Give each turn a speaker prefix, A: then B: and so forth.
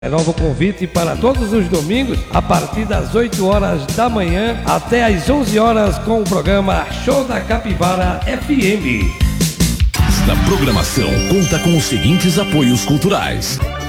A: Novo convite para todos os domingos, a partir das 8 horas da manhã até às 11 horas com o programa Show da Capivara FM.
B: Esta programação conta com os seguintes apoios culturais: